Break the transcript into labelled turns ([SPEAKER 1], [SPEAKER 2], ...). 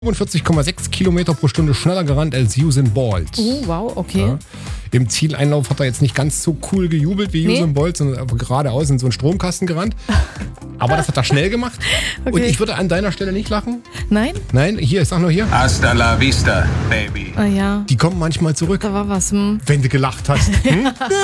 [SPEAKER 1] 45,6 Kilometer pro Stunde schneller gerannt als Usain Bolt.
[SPEAKER 2] Oh, wow, okay.
[SPEAKER 1] Ja. Im Zieleinlauf hat er jetzt nicht ganz so cool gejubelt wie Usain Bolt, sondern geradeaus in so einen Stromkasten gerannt. Aber das hat er schnell gemacht.
[SPEAKER 2] Okay.
[SPEAKER 1] Und ich würde an deiner Stelle nicht lachen.
[SPEAKER 2] Nein?
[SPEAKER 1] Nein, hier, ich sag nur hier.
[SPEAKER 3] Hasta la vista, baby.
[SPEAKER 2] Ah ja,
[SPEAKER 1] Die kommen manchmal zurück,
[SPEAKER 2] da war was.
[SPEAKER 1] wenn du gelacht hast.